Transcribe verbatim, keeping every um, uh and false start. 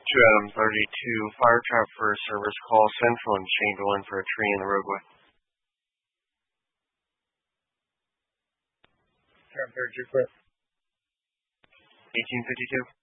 to Adam thirty-two, fire trap for service call central and Chamberlain for a tree in the roadway. Adam thirty-two, clear. eighteen fifty-two.